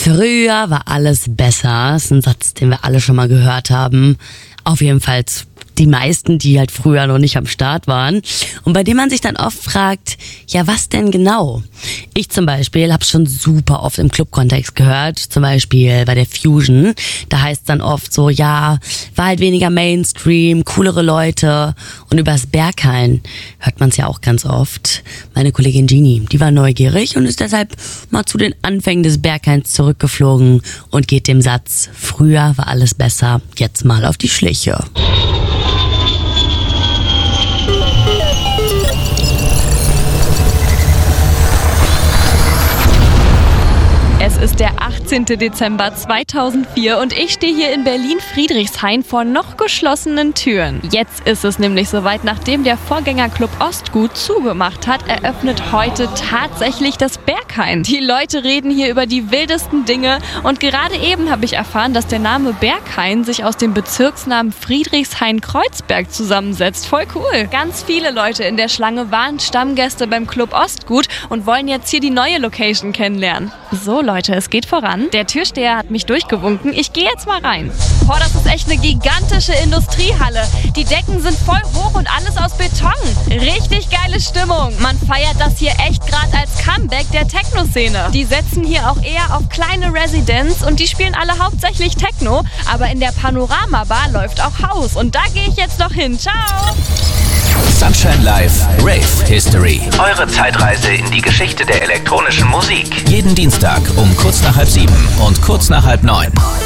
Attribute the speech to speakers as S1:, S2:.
S1: Früher war alles besser. Das ist ein Satz, den wir alle schon mal gehört haben. Auf jeden Fall die meisten, die halt früher noch nicht am Start waren. Und bei dem man sich dann oft fragt, ja, was denn genau? Ich zum Beispiel habe schon super oft im Club-Kontext gehört, zum Beispiel bei der Fusion. Da heißt es dann oft so, ja, war halt weniger Mainstream, coolere Leute. Und übers Berghain hört man es ja auch ganz oft. Meine Kollegin Genie, die war neugierig und ist deshalb mal zu den Anfängen des Berghains zurückgeflogen und geht dem Satz, früher war alles besser, jetzt mal auf die Schliche.
S2: Es ist der 18. Dezember 2004 und ich stehe hier in Berlin-Friedrichshain vor noch geschlossenen Türen. Jetzt ist es nämlich soweit, nachdem der Vorgängerclub Ostgut zugemacht hat, eröffnet heute tatsächlich das Berghain. Die Leute reden hier über die wildesten Dinge und gerade eben habe ich erfahren, dass der Name Berghain sich aus dem Bezirksnamen Friedrichshain-Kreuzberg zusammensetzt. Voll cool. Ganz viele Leute in der Schlange waren Stammgäste beim Club Ostgut und wollen jetzt hier die neue Location kennenlernen. So Leute, es geht voran. Der Türsteher hat mich durchgewunken. Ich gehe jetzt mal rein. Boah, das ist echt eine gigantische Industriehalle. Die Decken sind voll hoch und alles aus Beton. Richtig geile Stimmung. Man feiert das hier echt gerade als Comeback der Techno-Szene. Die setzen hier auch eher auf kleine Residents und die spielen alle hauptsächlich Techno. Aber in der Panorama-Bar läuft auch House und da gehe ich jetzt noch hin. Ciao!
S3: Sunshine Live Rave History. Eure Zeitreise in die Geschichte der elektronischen Musik. Jeden Dienstag um kurz nach 6:30 und kurz nach 8:30.